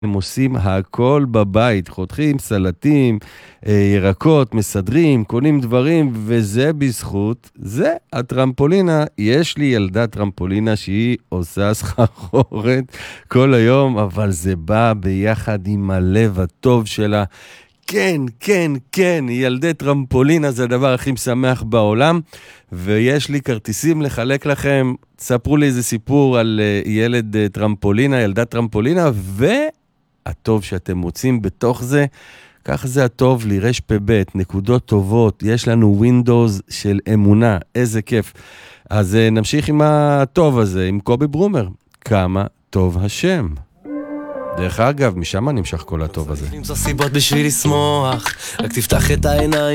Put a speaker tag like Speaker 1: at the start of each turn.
Speaker 1: הם עושים הכל בבית, חותכים, סלטים, ירקות, מסדרים, קונים דברים, וזה בזכות, זה הטרמפולינה. יש לי ילדה טרמפולינה שהיא עושה סחרחורת כל היום, אבל זה בא ביחד עם הלב הטוב שלה. כן, כן, כן, ילדי טרמפולינה זה הדבר הכי משמח בעולם, ויש לי כרטיסים לחלק לכם. תספרו לי איזה סיפור על ילד טרמפולינה, ילדת טרמפולינה, והטוב שאתם מוצאים בתוך זה, כך זה הטוב לי, רש פבט, נקודות טובות, יש לנו ווינדוס של אמונה, איזה כיף. אז נמשיך עם הטוב הזה, עם קובי ברומר, כמה טוב השם. דרך אגב, משם נמשך כל הטוב הזה.
Speaker 2: למצוא סיבות בשביל לשמוח, רק תפתח את העיניים.